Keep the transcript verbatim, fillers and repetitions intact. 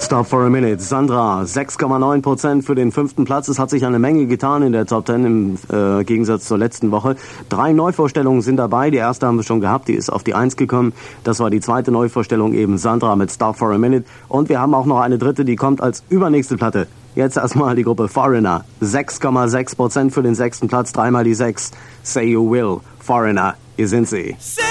Stop for a Minute. Sandra, sechs Komma neun Prozent für den fünften Platz. Es hat sich eine Menge getan in der Top Ten im äh, Gegensatz zur letzten Woche. Drei Neuvorstellungen sind dabei. Die erste haben wir schon gehabt, die ist auf die Eins gekommen. Das war die zweite Neuvorstellung, eben Sandra mit Stop for a Minute. Und wir haben auch noch eine dritte, die kommt als übernächste Platte. Jetzt erstmal die Gruppe Foreigner. sechs Komma sechs Prozent für den sechsten Platz, dreimal die sechs. Say You Will. Foreigner, hier sind sie. Say